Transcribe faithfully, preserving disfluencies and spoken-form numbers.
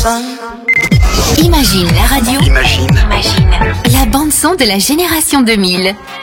Imagine la radio. Imagine. Imagine la bande son de la génération deux mille.